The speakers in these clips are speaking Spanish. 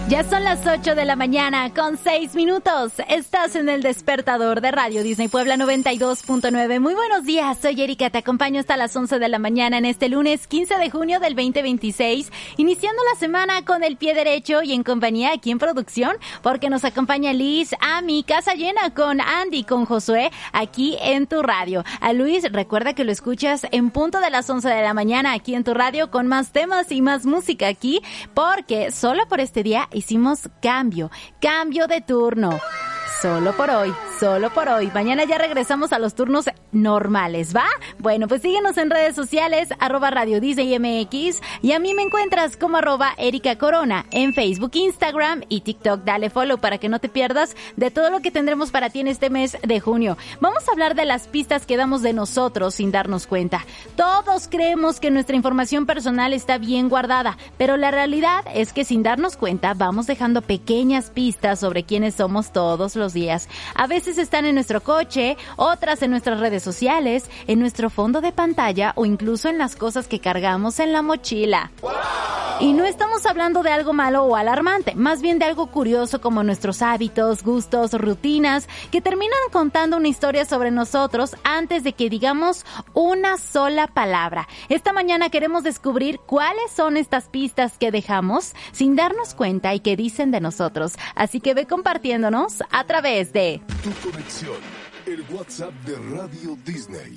Ya son las 8 de la mañana con 6 minutos. Estás en el despertador de Radio Disney Puebla 92.9. Muy buenos días, soy Erika, te acompaño hasta las 11 de la mañana en este lunes 15 de junio del 2026, iniciando la semana con el pie derecho y en compañía aquí en producción, porque nos acompaña Liz, a mi casa llena con Andy, con Josué, aquí en tu radio. A Luis, recuerda que lo escuchas en punto de las 11 de la mañana aquí en tu radio con más temas y más música aquí, porque solo por este día hicimos cambio de turno. Solo por hoy. Mañana ya regresamos a los turnos normales, ¿va? Bueno, pues síguenos en redes sociales, @Radio Disney MX, y a mí me encuentras como @Erika Corona en Facebook, Instagram y TikTok. Dale follow para que no te pierdas de todo lo que tendremos para ti en este mes de junio. Vamos a hablar de las pistas que damos de nosotros sin darnos cuenta. Todos creemos que nuestra información personal está bien guardada, pero la realidad es que sin darnos cuenta vamos dejando pequeñas pistas sobre quiénes somos todos los días. A veces están en nuestro coche, otras en nuestras redes sociales, en nuestro fondo de pantalla o incluso en las cosas que cargamos en la mochila. ¡Wow! Y no estamos hablando de algo malo o alarmante, más bien de algo curioso como nuestros hábitos, gustos, rutinas, que terminan contando una historia sobre nosotros antes de que digamos una sola palabra. Esta mañana queremos descubrir cuáles son estas pistas que dejamos sin darnos cuenta y que dicen de nosotros. Así que ve compartiéndonos a través de tu conexión, el WhatsApp de Radio Disney.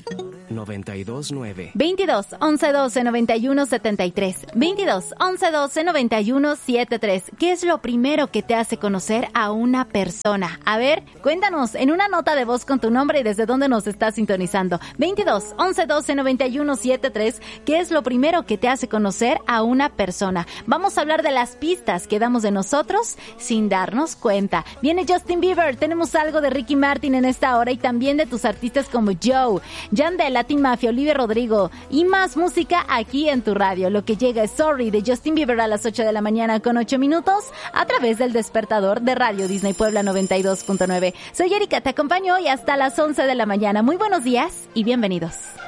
929 22 11 12 91 73 22 11 12 91 73. ¿Qué es lo primero que te hace conocer a una persona? A ver, cuéntanos en una nota de voz con tu nombre y desde dónde nos estás sintonizando. 22 11 12 91 73. ¿Qué es lo primero que te hace conocer a una persona? Vamos a hablar de las pistas que damos de nosotros sin darnos cuenta. Viene Justin Bieber, tenemos algo de Ricky Martin en esta hora y también de tus artistas como Joe, Yandel, Latin Mafia, Olivia Rodrigo y más música aquí en tu radio. Lo que llega es Sorry de Justin Bieber a las 8 de la mañana con 8 minutos a través del despertador de Radio Disney Puebla 92.9. Soy Erika, te acompaño hoy hasta las 11 de la mañana. Muy buenos días y bienvenidos.